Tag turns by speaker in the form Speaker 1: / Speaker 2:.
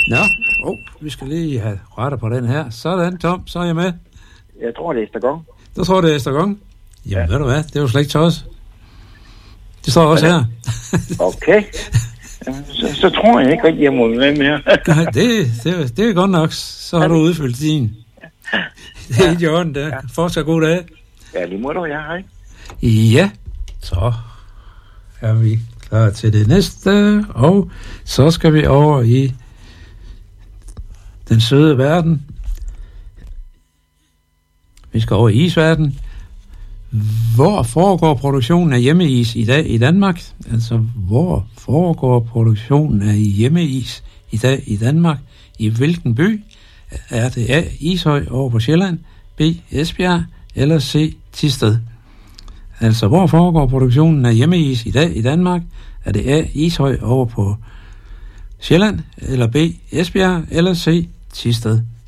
Speaker 1: Nå, vi skal lige have retter på den her. Sådan, Tom, så er jeg med.
Speaker 2: Jeg tror, det er Estergong.
Speaker 1: Du tror, det er Estergong? Jamen, ved du hvad? Det er jo slet ikke tosset. Det står også her.
Speaker 2: Okay. Så tror jeg ikke rigtig, jeg må være mere.
Speaker 1: det er godt nok. Så har du udfyldt din. Det er ikke i orden, der. Fortsat god dag.
Speaker 2: Ja, lige må du, hej.
Speaker 1: Ja, så er vi klar til det næste, og så skal vi over i den søde verden. Vi skal over i isverden. Hvor foregår produktionen af hjemmeis i dag i Danmark? Altså, hvor foregår produktionen af hjemmeis i dag i Danmark? I hvilken by? Er det A. Ishøj over på Sjælland, B. Esbjerg eller C. Thisted? Altså, hvor foregår produktionen af hjemmeis i dag i Danmark? Er det A. Ishøj over på Sjælland, eller B. Esbjerg eller C. Thisted?